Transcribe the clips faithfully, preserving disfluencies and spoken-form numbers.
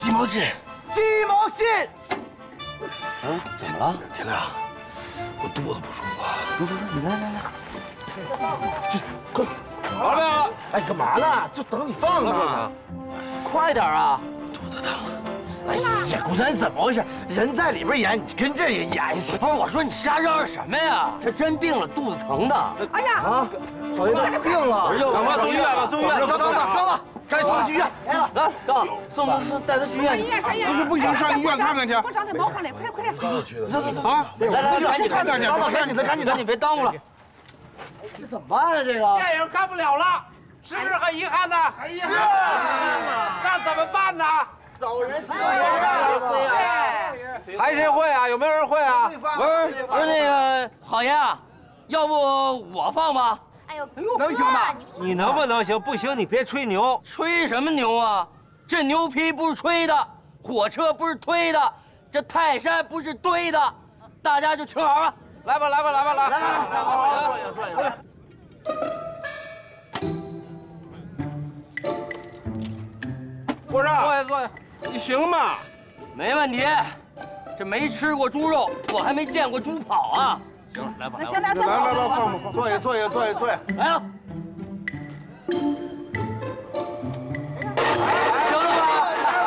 鸡毛信， 鸡毛信。 嗯，怎么了，田亮？我肚子不舒服啊。 不不不，你来来来，这快。 好了， 哎，干嘛呢？就等你放呢。快点啊！ 肚子疼。 哎呀，顾山，你怎么回事？人在里边演，你跟这儿也演。 不是，我说你瞎嚷嚷什么呀？他真病了，肚子疼的。 哎呀， 啊，少爷都病了， 赶快送医院吧，送医院！ 等等等等等，赶紧送他去医院。来了， 来，哥，送送送，带他去医院。 医院上医院。 不是不行，上医院看看去。 我找那毛放来，快点快点。 刚去的。 走走走啊！ 来来，赶紧看看去， 赶紧的，赶紧的， 赶紧别耽误了。 这怎么办啊？这个电影看不了了，是不是很遗憾呢？ 哎呀， 那怎么办呢？ 走人是还谁会啊？有没有人会啊？ 不是不是那个郝爷啊，要不我放吧？ 哎呦， 能行吗？ 你能不能行？不行，你别吹牛。 吹什么牛啊？这牛皮不是吹的，火车不是推的，这泰山不是堆的，大家就听好了。 来吧，来吧，来吧，来！来来来，坐下坐下。 我说， 坐下坐下。 你行吗？ 没问题，这没吃过猪肉，我还没见过猪跑啊！ 行了，来吧， 行，来来来来，放吧放。 坐下坐下坐下坐下。 来了，行了吧？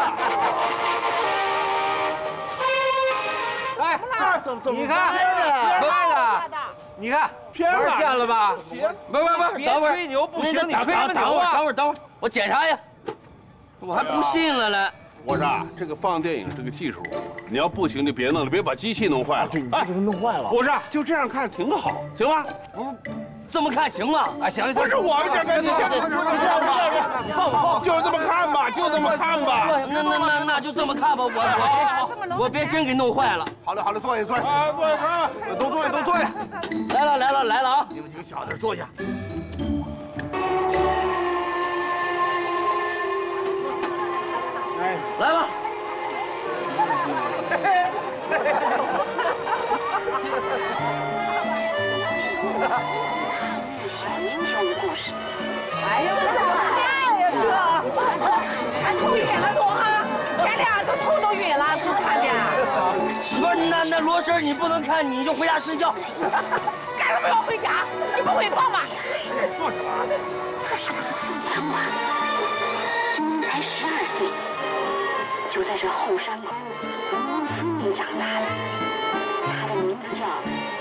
哎， 这怎么怎么你看， 拍拍的，你看玩见了吧？ 不是不是不是， 别等会儿吹牛不行， 等你吹什么等会儿牛啊？ 等会儿等会儿，我检查一下，我还不信了呢。 我说啊，这个放电影这个技术，你要不行就别弄了，别把机器弄坏了。 对，你这给他弄坏了。 我说就这样看挺好，行吧？ 不是，这么看行吗？ 哎，行了， 不是我们这个，你现在就这样吧， 你放不放？ 就这么看吧，就这么看吧。 那那那那就这么看吧，我我别我别真给弄坏了。 好了好了，坐下坐下。 啊，坐下看， 都坐下都坐下。 来了来了来了啊！ 你们几个小点坐下。 哎， 来吧。 明天的故事。哎呀，哎呀，这还头晕了都哈，天亮都头都晕了，不看的。 不是，那那罗婶，你不能看，你就回家睡觉。 干什么要回家？你不会放吗？ 坐下吧。 唐华今年才十二岁，就在这后山沟农村里长大的。他的名字叫